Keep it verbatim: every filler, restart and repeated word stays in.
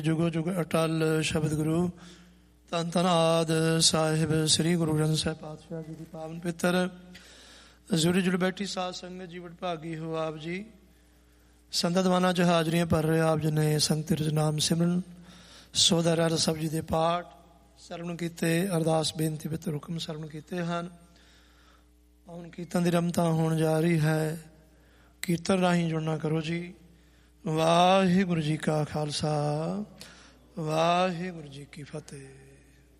ਜੁਗੋ ਜੁਗ ਅਟਲ ਸ਼ਬਦ ਗੁਰੂ ਧੰਨ ਧੰਨ ਆਦ ਸਾਹਿਬ ਸ੍ਰੀ ਗੁਰੂ ਗ੍ਰੰਥ ਸਾਹਿਬ ਪਾਤਸ਼ਾਹ ਜੀ ਦੀ ਪਾਵਨ ਪਿੱਤਰ ਜੁੜੀ ਜੁੜ ਬੈਠੀ ਸਾਧ ਸੰਗਤ ਜੀ ਵਡਭਾਗੀ ਹੋ ਆਪ ਜੀ। ਸੰਤ ਦੀਵਾਨਾਂ 'ਚ ਹਾਜ਼ਰੀਆਂ ਭਰ ਰਹੇ ਆਪ ਜੀ ਨੇ ਸੰਗਤ ਰਚ ਨਾਮ ਸਿਮਰਨ ਸੋਦਾ ਰਹਿ ਸਭ ਜੀ ਦੇ ਪਾਠ ਸਰਵਣ ਕੀਤੇ, ਅਰਦਾਸ ਬੇਨਤੀ ਪਿੱਤਰ ਹੁਕਮ ਸਰਵਣ ਕੀਤੇ ਹਨ। ਹੁਣ ਕੀਰਤਨ ਦੀ ਰਮਤਾ ਹੋਣ ਜਾ ਰਹੀ ਹੈ। ਕੀਰਤਨ ਰਾਹੀਂ ਜੁੜਨਾ ਕਰੋ ਜੀ। ਵਾਹਿਗੁਰੂ ਜੀ ਕਾ ਖਾਲਸਾ, ਵਾਹਿਗੁਰੂ ਜੀ ਕੀ ਫਤਿਹ।